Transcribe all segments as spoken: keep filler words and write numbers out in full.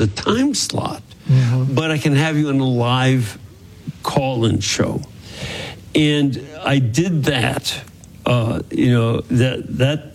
the time slot, mm-hmm. but I can have you on a live call-in show. And I did that. Uh, you know, that that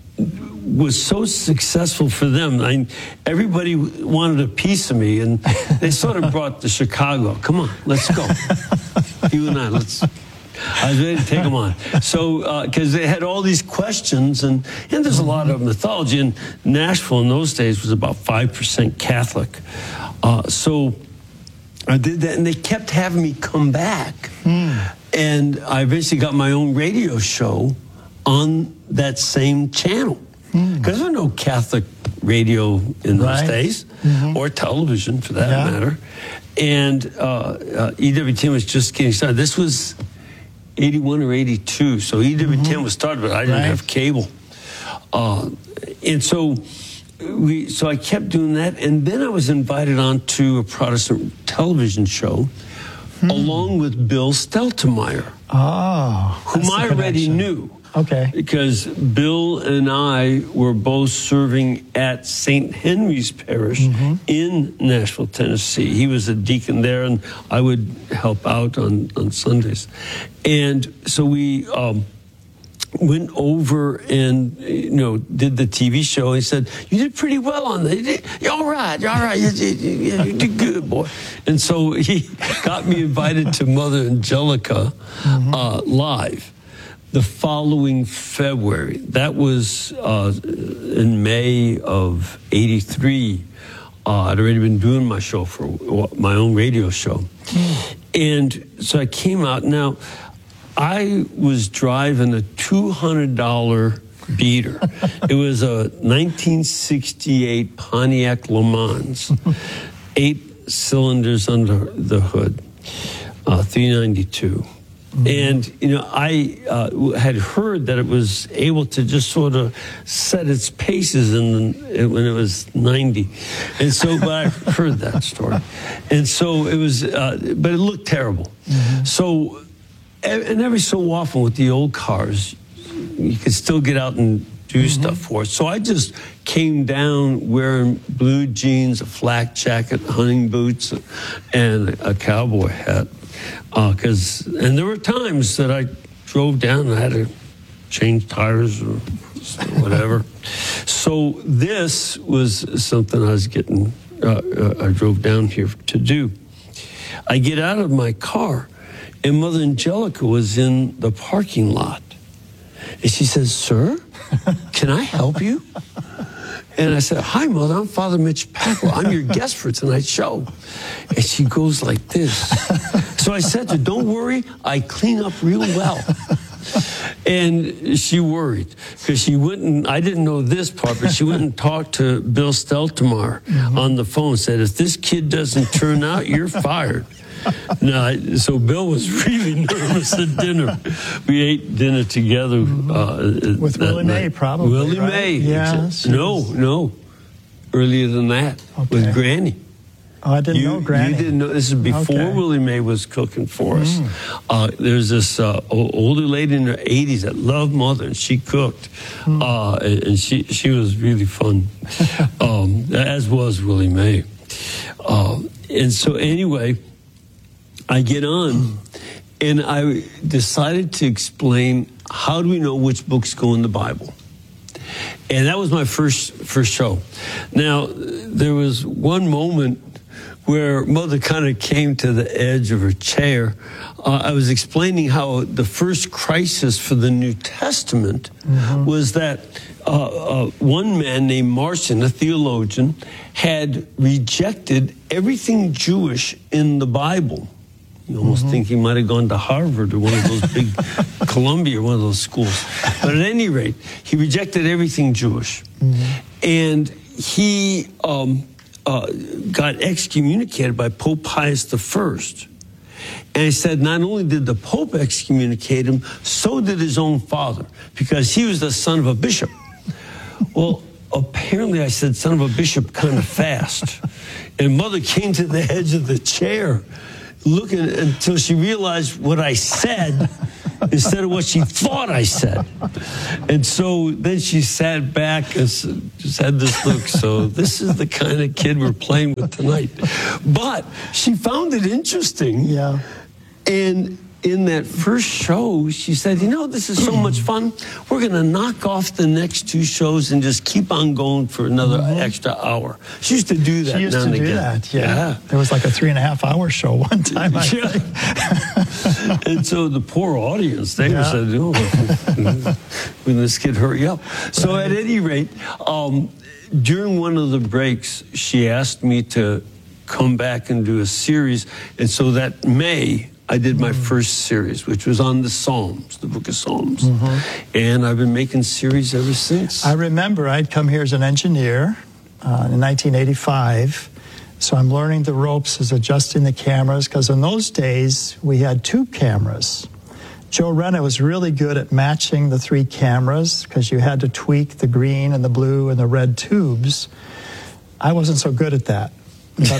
was so successful for them. I, everybody wanted a piece of me, and they sort of brought the Chicago. Come on, let's go. You and I, let's. I was ready to take them on. So, because uh, they had all these questions, and, and there's a lot of mythology. And Nashville in those days was about five percent Catholic. Uh, so I did that, and they kept having me come back. Mm. And I eventually got my own radio show on that same channel. Because mm. there was no Catholic radio in those right. days, mm-hmm. or television for that yeah. matter. And uh, uh, E W T N was just getting started. This was eighty-one or eighty-two, so E W T N mm-hmm. was started, but I didn't right. have cable. Uh, and so we, so I kept doing that, and then I was invited on to a Protestant television show, hmm. along with Bill Steltemeyer, oh, whom I already knew. Okay. Because Bill and I were both serving at Saint Henry's Parish mm-hmm. in Nashville, Tennessee. He was a deacon there, and I would help out on, on Sundays. And so we um, went over and, you know, did the T V show. He said, you did pretty well on that. You're all right. You're all right. You, you, you did good, boy. And so he got me invited to Mother Angelica mm-hmm. uh, live. The following February, that was uh, in May of eighty-three. Uh, I'd already been doing my show for my own radio show. Mm. And so I came out. Now, I was driving a two hundred dollars beater. It was a nineteen sixty-eight Pontiac Le Mans, eight cylinders under the hood, uh, three ninety-two. Mm-hmm. And, you know, I uh, had heard that it was able to just sort of set its paces in the, when it was ninety. And so, but I heard that story. And so it was, uh, but it looked terrible. Mm-hmm. So, and every so often with the old cars, you could still get out and do mm-hmm. stuff for it. So I just came down wearing blue jeans, a flak jacket, hunting boots, and a cowboy hat. Because, uh, and there were times that I drove down and I had to change tires or whatever. So this was something I was getting, uh, uh, I drove down here to do. I get out of my car, and Mother Angelica was in the parking lot. And she says, sir, can I help you? And I said, hi, Mother, I'm Father Mitch Pacwa. I'm your guest for tonight's show. And she goes like this. So I said to her, don't worry, I clean up real well. And she worried because she went and, I didn't know this part, but she went and talked to Bill Steltemeyer mm-hmm. on the phone, said, if this kid doesn't turn out, you're fired. No, so Bill was really nervous at dinner. We ate dinner together. Uh, With Willie night. May, probably. Willie right? May. Yeah. No, no. Earlier than that, okay. with Granny. Oh, I didn't you, know Granny. You didn't know. This is before okay. Willie May was cooking for us. Mm. Uh, there's this uh, older lady in her eighties that loved Mother, and she cooked. Mm. Uh, and she, she was really fun, um, as was Willie May. Uh, and so anyway, I get on, and I decided to explain how do we know which books go in the Bible. And that was my first first show. Now, there was one moment where Mother kind of came to the edge of her chair. Uh, I was explaining how the first crisis for the New Testament mm-hmm. was that uh, uh, one man named Marcion, a theologian, had rejected everything Jewish in the Bible. You almost mm-hmm. think he might have gone to Harvard or one of those big, Columbia, one of those schools. But at any rate, he rejected everything Jewish. Mm-hmm. And he um, uh, got excommunicated by Pope Pius the First. And he said not only did the Pope excommunicate him, so did his own father, because he was the son of a bishop. Well, apparently I said son of a bishop kind of fast. And Mother came to the edge of the chair, looking until she realized what I said, instead of what she thought I said. And so then she sat back and s- just had this look. So this is the kind of kid we're playing with tonight. But she found it interesting. Yeah. And in that first show, she said, you know, this is so much fun. We're going to knock off the next two shows and just keep on going for another mm-hmm. extra hour. She used to do that She used now to and do again. that, yeah. yeah. There was like a three and a half hour show one time, I Yeah. think. And so the poor audience, they Yeah. said, oh, when this kid, hurry up. So at any rate, um, during one of the breaks, she asked me to come back and do a series. And so that May, I did my first series, which was on the Psalms, the book of Psalms. Mm-hmm. And I've been making series ever since. I remember I'd come here as an engineer uh, in nineteen eighty-five. So I'm learning the ropes as adjusting the cameras, because in those days we had two cameras. Joe Renna was really good at matching the three cameras because you had to tweak the green and the blue and the red tubes. I wasn't so good at that. But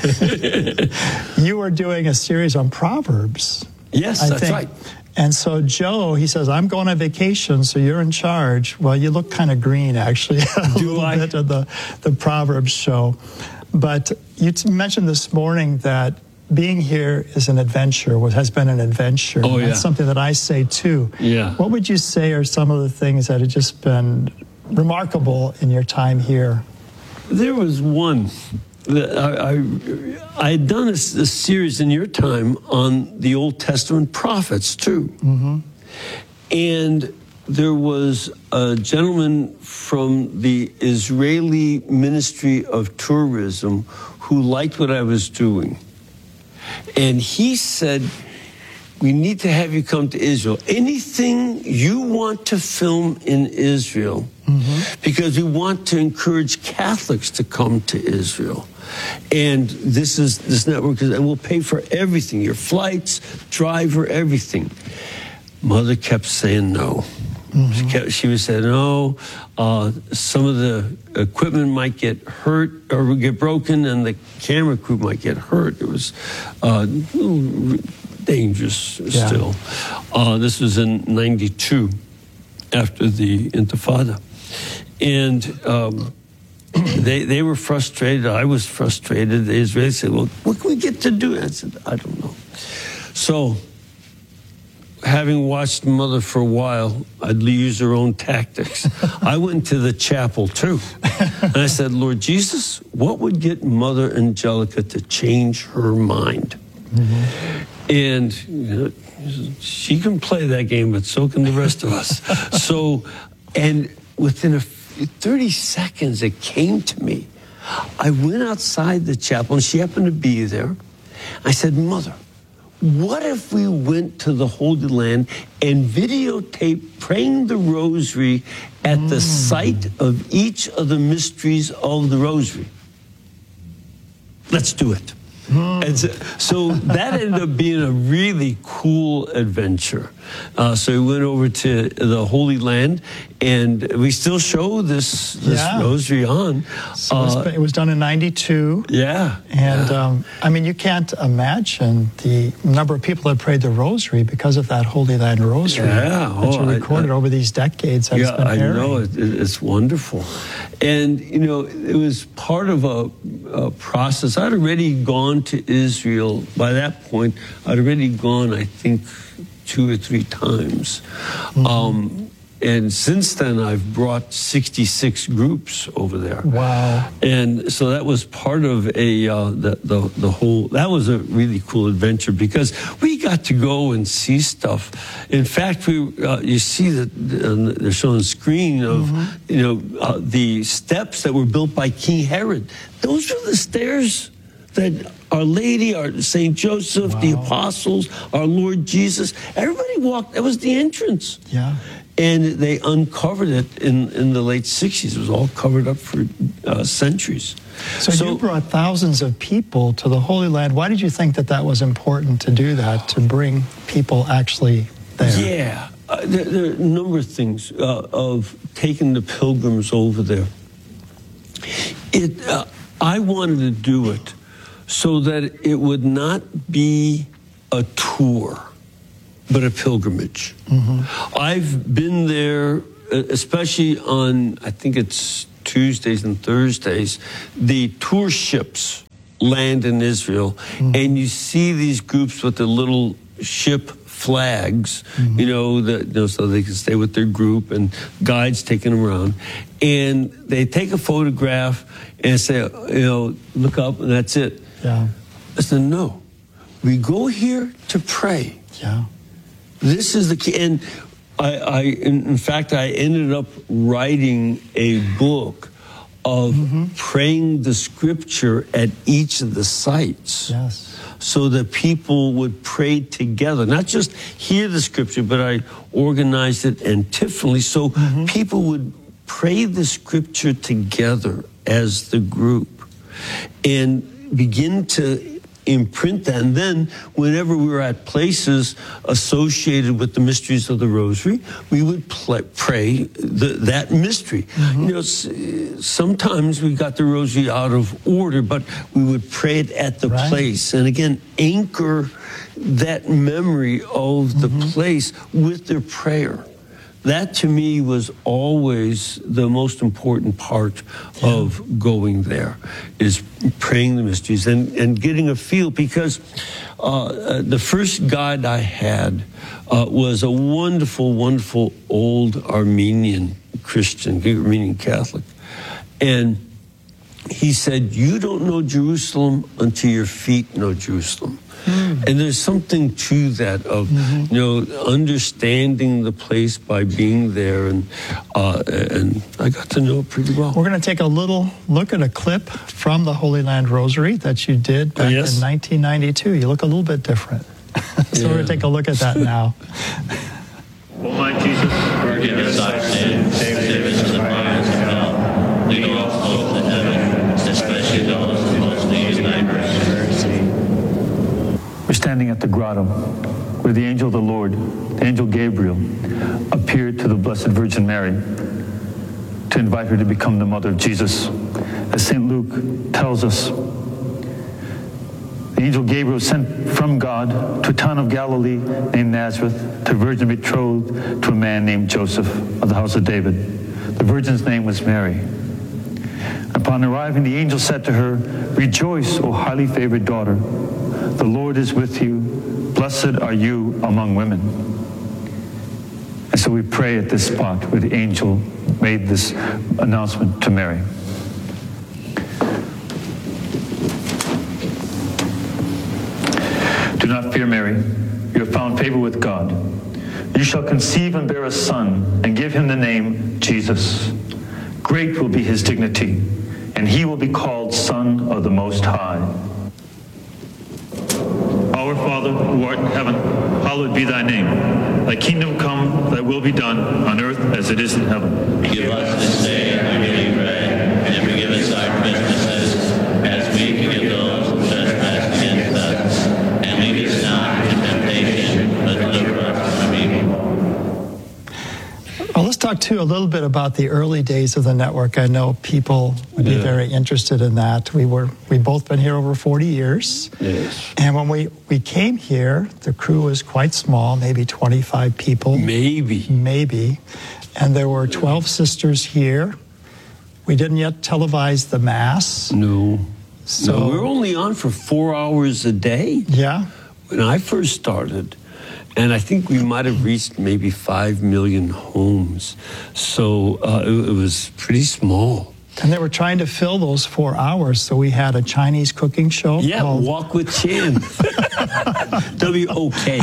I, you were doing a series on Proverbs. Yes, I that's think. right. And so Joe, he says, I'm going on vacation, so you're in charge. Well, you look kind of green, actually, a Do little I? bit of the, the Proverbs show. But you t- mentioned this morning that being here is an adventure, what has been an adventure. Oh, And yeah. That's something that I say, too. Yeah. What would you say are some of the things that have just been remarkable in your time here? There was one. that I, I, I had done a, a series in your time on the Old Testament prophets, too. Mm-hmm. And there was a gentleman from the Israeli Ministry of Tourism who liked what I was doing. And he said, we need to have you come to Israel. Anything you want to film in Israel, mm-hmm. because we want to encourage Catholics to come to Israel. And this is this network, is, and we'll pay for everything, your flights, driver, everything. Mother kept saying no. Mm-hmm. She, kept, she was saying, no, uh, some of the equipment might get hurt or get broken, and the camera crew might get hurt. It was uh, dangerous Yeah. still. Uh, this was in ninety-two, after the Intifada. And um, they they were frustrated. I was frustrated. The Israelis said, well, what can we get to do? I said, I don't know. So, having watched Mother for a while, I'd use her own tactics. I went to the chapel, too. And I said, Lord Jesus, what would get Mother Angelica to change her mind? Mm-hmm. And you know, she can play that game, but so can the rest of us. So, and within a thirty seconds, it came to me. I went outside the chapel, and she happened to be there. I said, Mother, what if we went to the Holy Land and videotaped praying the rosary at mm. the site of each of the mysteries of the rosary? Let's do it. Mm. And so, so that ended up being a really cool adventure. Uh, so we went over to the Holy Land, and we still show this, this Yeah. rosary on. So Uh, it was done in ninety-two. yeah. And, yeah. um, I mean, you can't imagine the number of people that prayed the rosary because of that Holy Land rosary Yeah, that oh, you I- recorded I- over these decades. That Yeah, it's been I airing. know. It, it- it's wonderful. And, you know, it was part of a, a process. I'd already gone to Israel. By that point, I'd already gone, I think, two or three times. Mm-hmm. Um, and since then, I've brought sixty-six groups over there. Wow. And so that was part of a uh, the, the the whole. That was a really cool adventure because we got to go and see stuff. In fact, we uh, you see that uh, they're showing a screen of mm-hmm. you know uh, the steps that were built by King Herod. Those were the stairs that Our Lady, our Saint Joseph, wow. the apostles, our Lord Jesus. Everybody walked. That was the entrance. Yeah. And they uncovered it in, in the late sixties. It was all covered up for uh, centuries. So, so you brought thousands of people to the Holy Land. Why did you think that that was important to do that, to bring people actually there? Yeah. Uh, there, there are a number of things uh, of taking the pilgrims over there. It, uh, I wanted to do it so that it would not be a tour. but a pilgrimage. Mm-hmm. I've been there, especially on, I think it's Tuesdays and Thursdays, the tour ships land in Israel, mm-hmm. and you see these groups with the little ship flags, mm-hmm. you know, that, you know, so they can stay with their group, and guides taking them around, and they take a photograph and say, you know, look up, and that's it. Yeah. I said, no, we go here to pray. Yeah. This is the key. And I, I in, in fact, I ended up writing a book of mm-hmm. praying the scripture at each of the sites. Yes. So that people would pray together, not just hear the scripture, but I organized it antiphonally, so mm-hmm. people would pray the scripture together as the group and begin to imprint that. And then whenever we were at places associated with the mysteries of the Rosary, we would play, pray the, that mystery. Mm-hmm. You know, s- sometimes we got the Rosary out of order, but we would pray it at the right. place. And again, anchor that memory of the mm-hmm. place with their prayer. That to me was always the most important part yeah. of going there, is praying the mysteries and, and getting a feel, because uh, the first guide I had uh, was a wonderful, wonderful old Armenian Christian, Armenian Catholic. And he said, you don't know Jerusalem until your feet know Jerusalem. Mm. And there's something to that of, mm-hmm. you know, understanding the place by being there, and uh, and I got to know it pretty well. We're going to take a little look at a clip from the Holy Land Rosary that you did back oh, yes. in nineteen ninety-two. You look a little bit different. so yeah. we're going to take a look at that now. O my Jesus, forgive us our sins, save us from the fires of hell, lead all souls to heaven, especially those who most need thy mercy. We're standing at the grotto where the angel of the Lord, the angel Gabriel, appeared to the Blessed Virgin Mary to invite her to become the mother of Jesus. As Saint Luke tells us, the angel Gabriel sent from God to a town of Galilee named Nazareth to a virgin betrothed to a man named Joseph of the house of David. The virgin's name was Mary. Upon arriving, the angel said to her, "Rejoice, O highly favored daughter. The Lord is with you. Blessed are you among women." And so we pray at this spot where the angel made this announcement to Mary. Do not fear, Mary. You have found favor with God. You shall conceive and bear a son, and give him the name Jesus. Great will be his dignity, and he will be called Son of the Most High. Our Father, who art in heaven, hallowed be thy name. Thy kingdom come, thy will be done, on earth as it is in heaven. Give us this day our daily bread, and forgive us our trespasses, as we forgive those who trespass against us. And lead us not into temptation, but deliver us from evil. Well, let's talk, too, a little bit about the early days of the network. I know people would be yeah. very interested in that. We were, we've both been here over forty years. Yes. And when we, we came here, the crew was quite small, maybe twenty-five people. Maybe. Maybe. And there were twelve sisters here. We didn't yet televise the Mass. No. So, no, we were only on for four hours a day. Yeah. When I first started. And I think we might have reached maybe five million homes. So uh, it, it was pretty small. And they were trying to fill those four hours, so we had a Chinese cooking show. Yeah, called Walk with Chan. W O K.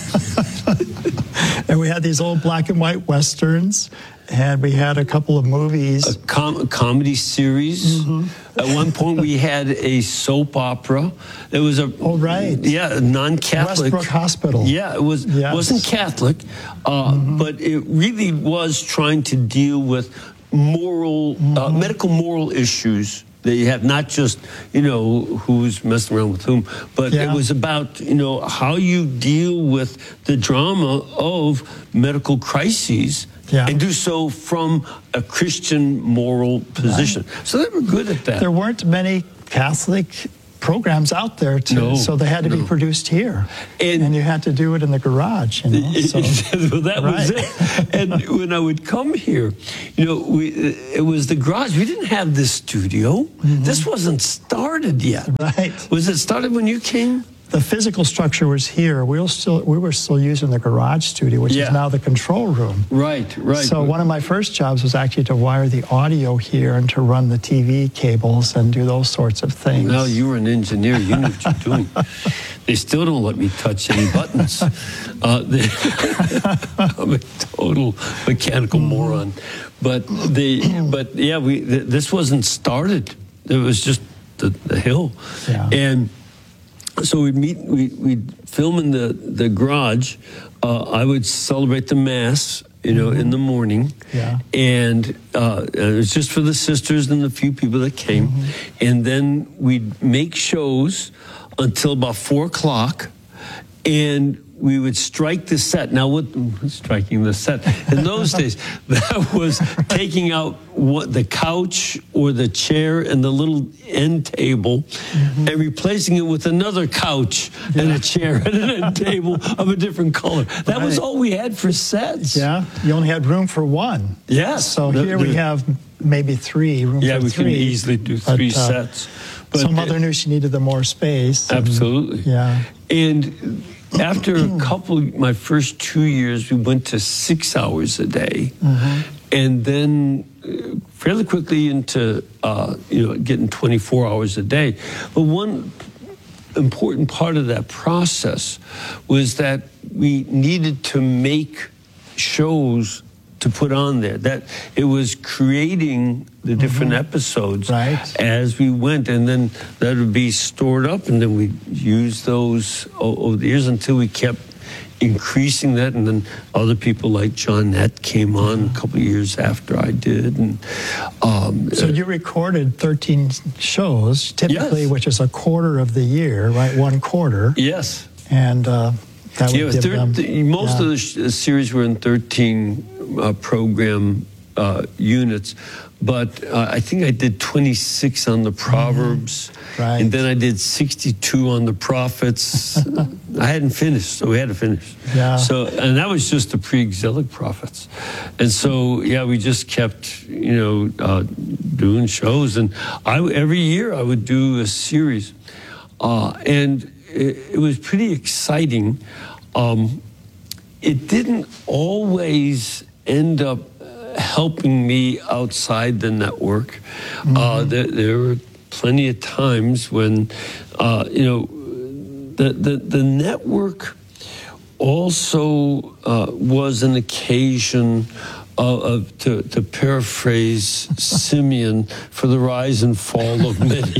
And we had these old black and white westerns, and we had a couple of movies. A, com- a comedy series. Mm-hmm. At one point, we had a soap opera. It was a oh right, yeah, non-Catholic. Westbrook Hospital. Yeah, it was yes. wasn't Catholic, uh, mm-hmm. but it really was trying to deal with moral, mm-hmm. uh, medical moral issues. That you have not just, you know, who's messing around with whom, but yeah. it was about, you know, how you deal with the drama of medical crises yeah. and do so from a Christian moral position. Right. So they were good at that. There weren't many Catholic programs out there, to, No, so they had to no. be produced here. And- And, you had to do it in the garage, you know. So, well, that was right. it. And when I would come here, you know, we, it was the garage. We didn't have this studio. Mm-hmm. This wasn't started yet. Right. Was it started when you came? The physical structure was here. We were still we were still using the garage studio, which Yeah. is now the control room. Right, right. So one of my first jobs was actually to wire the audio here and to run the T V cables and do those sorts of things. Well, you were an engineer. You knew what you're doing. They still don't let me touch any buttons. Uh, they, I'm a total mechanical moron. But the but yeah, we th- this wasn't started. It was just the, the hill, Yeah. and so we'd meet. We we'd film in the the garage. Uh, I would celebrate the mass, you know, in the morning. Yeah. And uh, it was just for the sisters and the few people that came. And then we'd make shows until about four o'clock, and we would strike the set. Now, what striking the set in those days? That was taking out what the couch or the chair and the little end table, mm-hmm. and replacing it with another couch yeah. and a chair and an end table of a different color. That right. was all we had for sets. Yeah, you only had room for one. Yes. So the, here the, we have maybe three. Room yeah, for we three, can easily do three but, uh, sets. But so Mother knew she needed the more space. Absolutely. And, yeah. And after a couple, my first two years, we went to six hours a day, mm-hmm. and then uh, fairly quickly into uh, you know getting twenty-four hours a day. But one important part of that process was that we needed to make shows to put on there. That it was creating the different mm-hmm. episodes right. as we went, and then that would be stored up, and then we use those over the years until we kept increasing that, and then other people like Johnette came on mm-hmm. a couple of years after I did. And um, so you recorded thirteen shows, typically, yes. which is a quarter of the year, right? One quarter. Yes. And uh, that would yeah, give thir- them, th- most yeah. of the sh- series were in thirteen uh, program uh, units, but uh, I think I did twenty-six on the Proverbs, mm-hmm. right. and then I did sixty-two on the Prophets. I hadn't finished, so we had to finish. Yeah. So, and that was just the pre-exilic prophets, and so yeah, we just kept you know uh, doing shows, and I every year I would do a series, uh, and it, it was pretty exciting. Um, it didn't always end up helping me outside the network. Mm-hmm. Uh, there, there were plenty of times when, uh, you know, the, the, the network also uh, was an occasion of, of to, to paraphrase Simeon, for the rise and fall of many.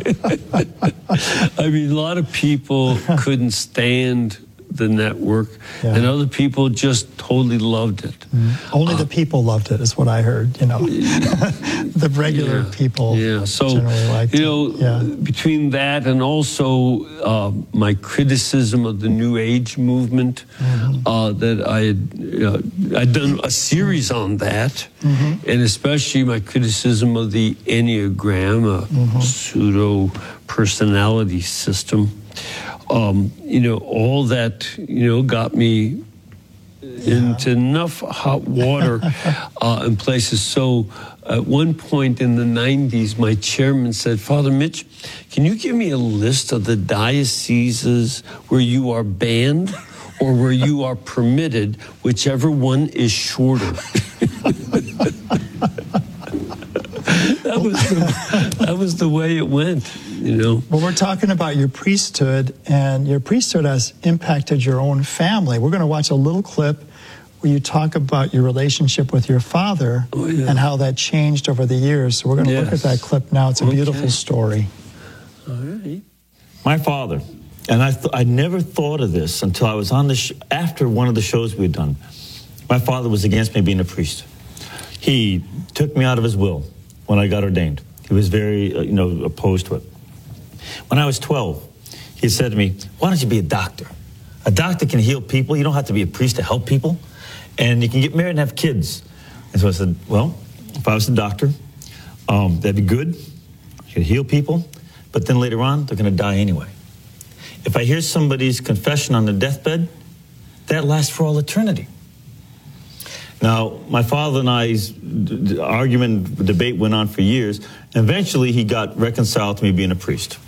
I mean, a lot of people couldn't stand the network, yeah. and other people just totally loved it. Mm-hmm. Only uh, the people loved it, is what I heard. You know, the regular yeah, people. Yeah. So generally liked you know, it. Yeah. between that and also uh, my criticism of the New Age movement, mm-hmm. uh, that I had uh, I'd done a series on that, mm-hmm. and especially my criticism of the Enneagram, a mm-hmm. pseudo personality system. Um, you know, all that, you know, got me yeah. into enough hot water uh, in places. So at one point in the nineties, my chairman said, Father Mitch, can you give me a list of the dioceses where you are banned or where you are permitted, whichever one is shorter? That was the, that was the way it went, you know. Well, we're talking about your priesthood, and your priesthood has impacted your own family. We're going to watch a little clip where you talk about your relationship with your father oh, yeah. and how that changed over the years. So we're going to yes. look at that clip now. It's a okay. beautiful story. All right. My father, and I th- I never thought of this until I was on the sh- after one of the shows we had done. My father was against me being a priest. He took me out of his will when I got ordained. He was very, uh, you know, opposed to it. When I was twelve, he said to me, why don't you be a doctor? A doctor can heal people. You don't have to be a priest to help people. And you can get married and have kids. And so I said, well, if I was a doctor, um, that'd be good. I could heal people. but then later on, they're going to die anyway. If I hear somebody's confession on the deathbed, that lasts for all eternity. Now, my father and I's argument, debate went on for years. And eventually, he got reconciled to me being a priest.